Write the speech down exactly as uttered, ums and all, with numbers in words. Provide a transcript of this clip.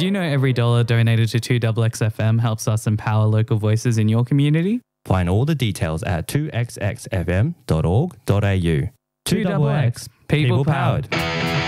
Did you know every dollar donated to two X X F M helps us empower local voices in your community? Find all the details at two x x f m dot org dot a u. two X X, people powered.